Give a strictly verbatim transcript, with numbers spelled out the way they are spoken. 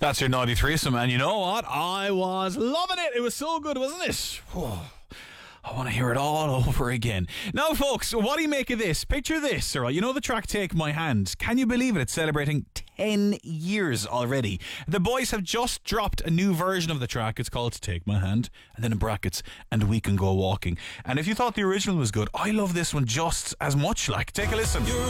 That's your naughty threesome, and you know what? I was loving it. It was so good, wasn't it? Oh, I want to hear it all over again. Now, folks, what do you make of this? Picture this, all right? You know the track Take My Hand? Can you believe it? It's celebrating ten years already. The boys have just dropped a new version of the track. It's called Take My Hand, and then in brackets, And We Can Go Walking. And if you thought the original was good, I love this one just as much. Like, take a listen. You're